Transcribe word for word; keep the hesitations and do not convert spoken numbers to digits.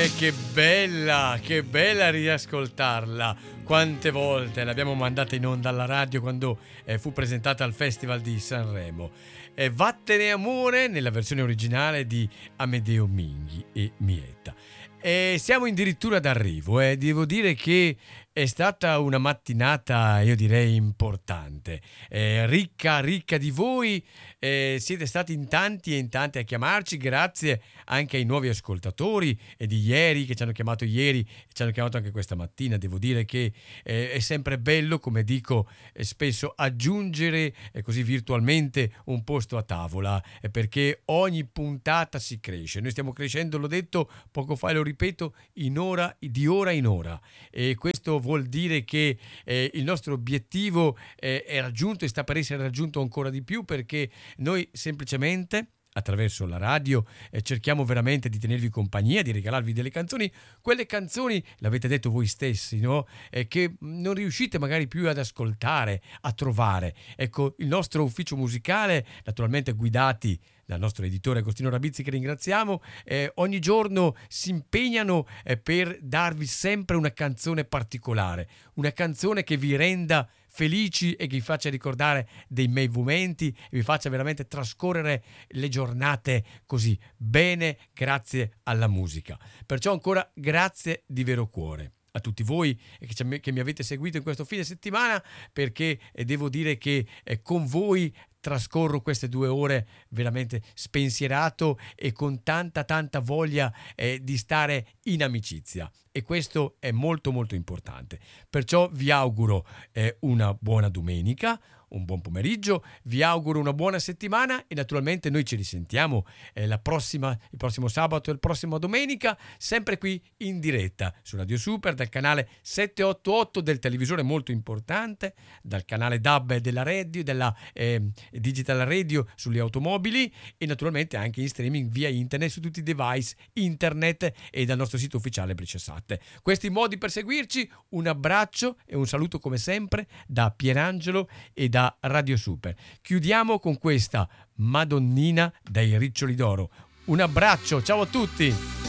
canzone, che bella, che bella riascoltarla. Quante volte l'abbiamo mandata in onda alla radio quando eh, fu presentata al Festival di Sanremo. Eh, Vattene amore nella versione originale di Amedeo Minghi e Mietta. E siamo addirittura d'arrivo, eh. Devo dire che è stata una mattinata, io direi, importante, eh, ricca, ricca di voi, eh, siete stati in tanti e in tanti a chiamarci, grazie anche ai nuovi ascoltatori e di ieri, che ci hanno chiamato ieri e ci hanno chiamato anche questa mattina. Devo dire che eh, è sempre bello, come dico eh, spesso, aggiungere eh, così virtualmente un posto a tavola, eh, perché ogni puntata si cresce. Noi stiamo crescendo, l'ho detto poco fa e lo ripeto, in ora, di ora in ora, e questo vuol dire che eh, il nostro obiettivo eh, è raggiunto e sta per essere raggiunto ancora di più, perché noi semplicemente attraverso la radio eh, cerchiamo veramente di tenervi compagnia, di regalarvi delle canzoni, quelle canzoni, l'avete detto voi stessi, no? Eh, che non riuscite magari più ad ascoltare, a trovare. Ecco, il nostro ufficio musicale, naturalmente guidati dal nostro editore Agostino Rabizzi, che ringraziamo, eh, ogni giorno si impegnano eh, per darvi sempre una canzone particolare, una canzone che vi renda felici e che vi faccia ricordare dei bei momenti e vi faccia veramente trascorrere le giornate così bene, grazie alla musica. Perciò ancora grazie di vero cuore a tutti voi che mi avete seguito in questo fine settimana, perché devo dire che con voi trascorro queste due ore veramente spensierato e con tanta tanta voglia eh, di stare in amicizia, e questo è molto molto importante. Perciò vi auguro eh, una buona domenica, un buon pomeriggio, vi auguro una buona settimana e naturalmente noi ci risentiamo eh, la prossima, il prossimo sabato e la prossima domenica, sempre qui in diretta su Radio Super, dal canale settecentottantotto del televisore molto importante, dal canale D A B della radio, della eh, Digital Radio sulle automobili, e naturalmente anche in streaming via internet su tutti i device internet e dal nostro sito ufficiale Brecciasat. Questi modi per seguirci, un abbraccio e un saluto come sempre da Pierangelo e da da Radio Super. Chiudiamo con questa Madonnina dai Riccioli d'Oro. Un abbraccio, ciao a tutti!